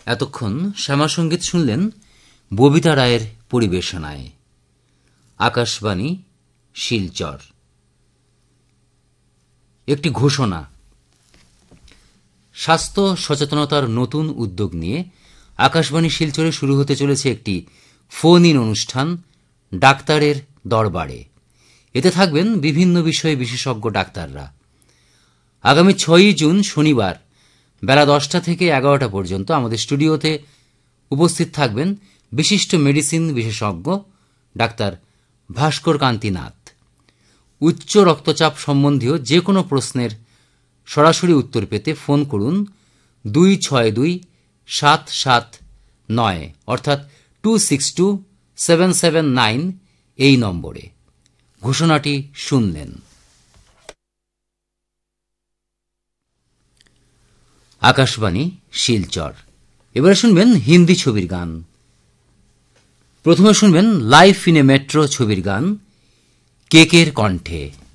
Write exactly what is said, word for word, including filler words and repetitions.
এতক্ষণ শ্যামাসঙ্গীত শুনলেন ববিতা রায়ের পরিবেশনায়। আকাশবাণী শিলচর। একটি ঘোষণা। স্বাস্থ্য সচেতনতার নতুন উদ্যোগ নিয়ে আকাশবাণী শিলচরে শুরু হতে চলেছে একটি ফোন ইন অনুষ্ঠান, ডাক্তারের দরবারে। এতে থাকবেন বিভিন্ন বিষয়ে বিশেষজ্ঞ ডাক্তাররা। আগামী ছয়ই জুন শনিবার বেলা দশটা থেকে এগারোটা পর্যন্ত আমাদের স্টুডিওতে উপস্থিত থাকবেন বিশিষ্ট মেডিসিন বিশেষজ্ঞ ডাক্তার ভাস্কর কান্তি নাথ। উচ্চ রক্তচাপ সম্বন্ধীয় যে কোনো প্রশ্নের সরাসরি উত্তর পেতে ফোন করুন দুই ছয় দুই সাত সাত নয় অর্থাৎ two six two seven seven nine এই নম্বরে। ঘোষণাটি শুনলেন। আকাশবাণী শিলচর। এবারে শুনবেন হিন্দি ছবির গান। প্রথমে শুনবেন লাইফ ইন এ মেট্রো ছবির গান কেকের কণ্ঠে।